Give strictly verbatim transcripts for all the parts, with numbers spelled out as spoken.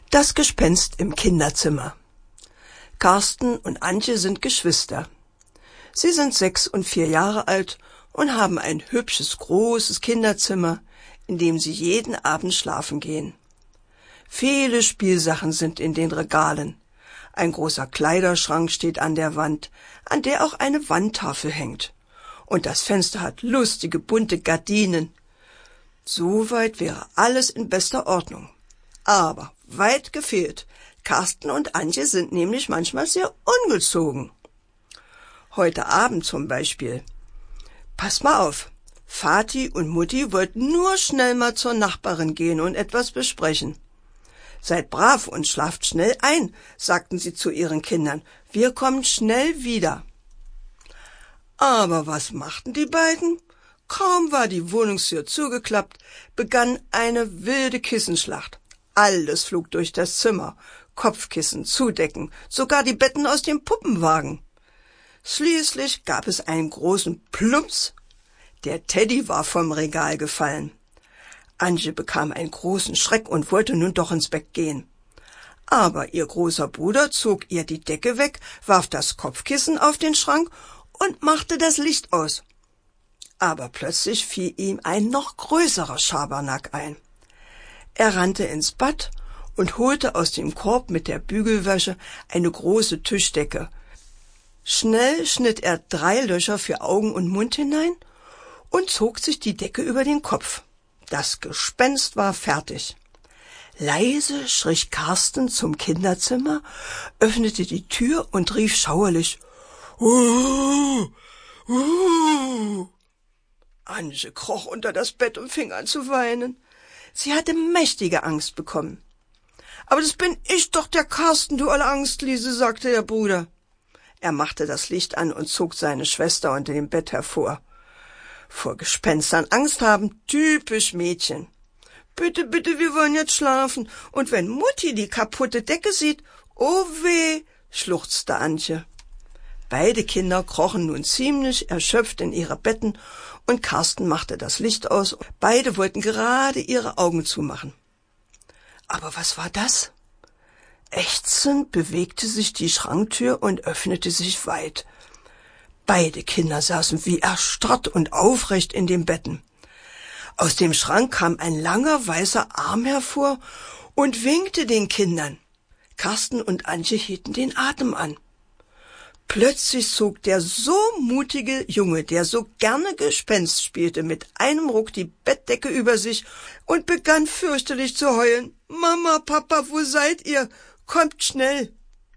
Das Gespenst im Kinderzimmer. Carsten und Antje sind Geschwister. Sie sind sechs und vier Jahre alt und haben ein hübsches, großes Kinderzimmer, in dem sie jeden Abend schlafen gehen. Viele Spielsachen sind in den Regalen. Ein großer Kleiderschrank steht an der Wand, an der auch eine Wandtafel hängt. Und das Fenster hat lustige, bunte Gardinen. Soweit wäre alles in bester Ordnung. Aber weit gefehlt. Carsten und Antje sind nämlich manchmal sehr ungezogen. Heute Abend zum Beispiel. Pass mal auf, Vati und Mutti wollten nur schnell mal zur Nachbarin gehen und etwas besprechen. Seid brav und schlaft schnell ein, sagten sie zu ihren Kindern. Wir kommen schnell wieder. Aber was machten die beiden? Kaum war die Wohnungstür zugeklappt, begann eine wilde Kissenschlacht. Alles flog durch das Zimmer. Kopfkissen, Zudecken, sogar die Betten aus dem Puppenwagen. Schließlich gab es einen großen Plumps. Der Teddy war vom Regal gefallen. Antje bekam einen großen Schreck und wollte nun doch ins Bett gehen. Aber ihr großer Bruder zog ihr die Decke weg, warf das Kopfkissen auf den Schrank und machte das Licht aus. Aber plötzlich fiel ihm ein noch größerer Schabernack ein. Er rannte ins Bad und holte aus dem Korb mit der Bügelwäsche eine große Tischdecke. Schnell schnitt er drei Löcher für Augen und Mund hinein und zog sich die Decke über den Kopf. Das Gespenst war fertig. Leise schlich Carsten zum Kinderzimmer, öffnete die Tür und rief schauerlich: »Uh, uh!« Antje kroch unter das Bett und fing an zu weinen. Sie hatte mächtige Angst bekommen. »Aber das bin ich doch, der Carsten, du olle Angstliese«, sagte der Bruder. Er machte das Licht an und zog seine Schwester unter dem Bett hervor. Vor Gespenstern Angst haben, typisch Mädchen. »Bitte, bitte, wir wollen jetzt schlafen. Und wenn Mutti die kaputte Decke sieht, oh weh«, schluchzte Antje. Beide Kinder krochen nun ziemlich erschöpft in ihre Betten und Carsten machte das Licht aus. Beide wollten gerade ihre Augen zumachen. Aber was war das? Ächzend bewegte sich die Schranktür und öffnete sich weit. Beide Kinder saßen wie erstarrt und aufrecht in den Betten. Aus dem Schrank kam ein langer weißer Arm hervor und winkte den Kindern. Carsten und Antje hielten den Atem an. Plötzlich zog der so mutige Junge, der so gerne Gespenst spielte, mit einem Ruck die Bettdecke über sich und begann fürchterlich zu heulen. »Mama, Papa, wo seid ihr? Kommt schnell!«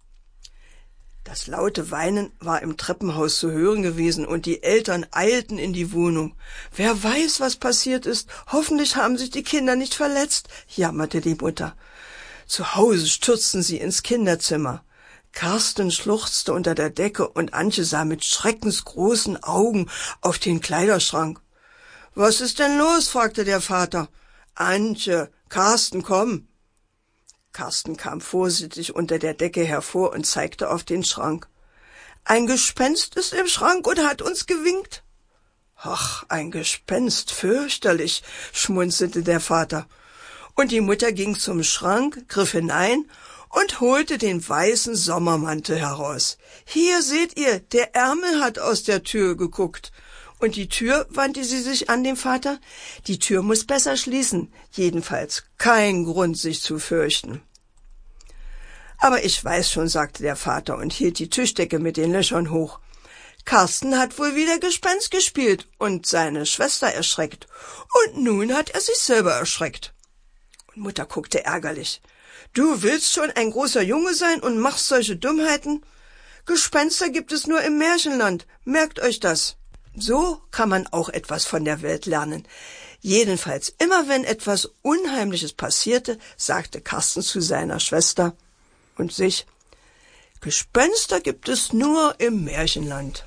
Das laute Weinen war im Treppenhaus zu hören gewesen und die Eltern eilten in die Wohnung. »Wer weiß, was passiert ist. Hoffentlich haben sich die Kinder nicht verletzt«, jammerte die Mutter. Zu Hause stürzten sie ins Kinderzimmer. Carsten schluchzte unter der Decke und Antje sah mit schreckensgroßen Augen auf den Kleiderschrank. »Was ist denn los?« fragte der Vater. »Antje, Carsten, komm!« Carsten kam vorsichtig unter der Decke hervor und zeigte auf den Schrank. »Ein Gespenst ist im Schrank und hat uns gewinkt.« »Ach, ein Gespenst, fürchterlich«, schmunzelte der Vater. Und die Mutter ging zum Schrank, griff hinein und holte den weißen Sommermantel heraus. »Hier seht ihr, der Ärmel hat aus der Tür geguckt.« Und die Tür, wandte sie sich an den Vater, die Tür muss besser schließen. Jedenfalls kein Grund, sich zu fürchten. »Aber ich weiß schon«, sagte der Vater und hielt die Tischdecke mit den Löchern hoch. »Carsten hat wohl wieder Gespenst gespielt und seine Schwester erschreckt. Und nun hat er sich selber erschreckt.« Und Mutter guckte ärgerlich. »Du willst schon ein großer Junge sein und machst solche Dummheiten? Gespenster gibt es nur im Märchenland, merkt euch das.« So kann man auch etwas von der Welt lernen. Jedenfalls, immer wenn etwas Unheimliches passierte, sagte Carsten zu seiner Schwester und sich: »Gespenster gibt es nur im Märchenland.«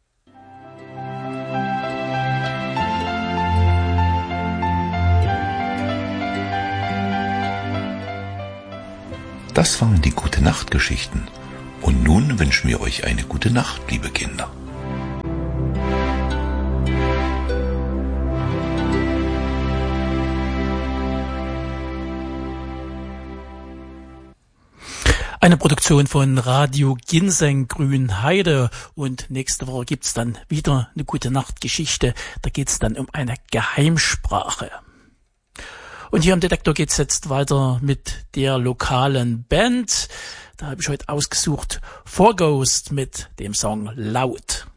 Das waren die Gute-Nacht-Geschichten. Und nun wünschen wir euch eine gute Nacht, liebe Kinder. Eine Produktion von Radio Ginseng Grünheide, und nächste Woche gibt's dann wieder eine gute Nachtgeschichte. Da geht's dann um eine Geheimsprache. Und hier im Detektor geht's jetzt weiter mit der lokalen Band. Da habe ich heute ausgesucht Four Ghost mit dem Song Laut.